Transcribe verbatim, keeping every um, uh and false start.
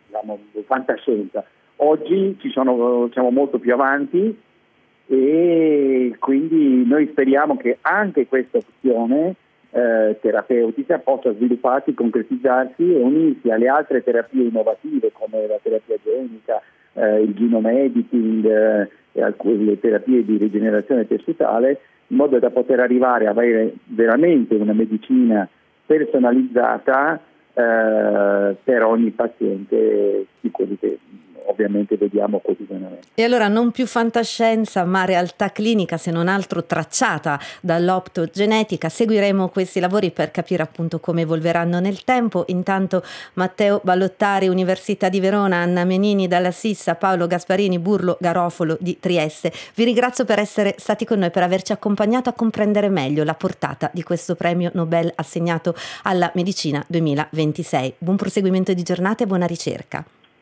diciamo, fantascienza. Oggi ci sono, siamo molto più avanti e quindi noi speriamo che anche questa opzione eh, terapeutica possa svilupparsi, concretizzarsi e unirsi alle altre terapie innovative come la terapia genica, eh, il genome editing eh, e alcune terapie di rigenerazione tessutale, in modo da poter arrivare a avere veramente una medicina personalizzata eh, per ogni paziente di quelli che ovviamente vediamo quotidianamente. E allora non più fantascienza ma realtà clinica, se non altro tracciata dall'optogenetica. Seguiremo questi lavori per capire appunto come evolveranno nel tempo. Intanto Matteo Ballottari, Università di Verona, Anna Menini dalla Sissa, Paolo Gasparini, Burlo Garofalo di Trieste. Vi ringrazio per essere stati con noi, per averci accompagnato a comprendere meglio la portata di questo premio Nobel assegnato alla medicina duemilaventisei. Buon proseguimento di giornata e buona ricerca.